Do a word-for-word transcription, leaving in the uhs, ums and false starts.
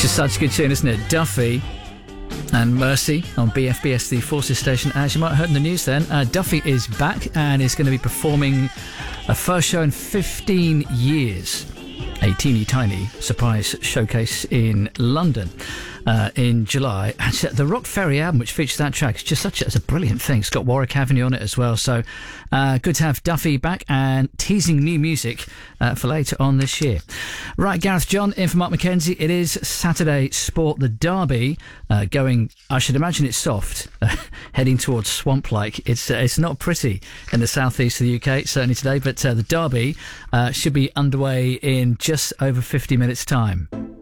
Just such a good tune, isn't it? Duffy and Mercy on B F B S, the Forces station. As you might have heard in the news then, uh, Duffy is back and is going to be performing a first show in fifteen years. A teeny tiny surprise showcase in London uh, in July. And the Rock Ferry album, which features that track, is just such a, it's a brilliant thing. It's got Warwick Avenue on it as well. So uh, good to have Duffy back and teasing new music uh, for later on this year. Right, Gareth John in for Mark McKenzie. It is Saturday Sport, the Derby, uh, going, I should imagine it's soft, uh, heading towards Swamp Like. It's, uh, it's not pretty in the southeast of the U K, certainly today, but uh, the Derby uh, should be underway in just over fifty minutes' time.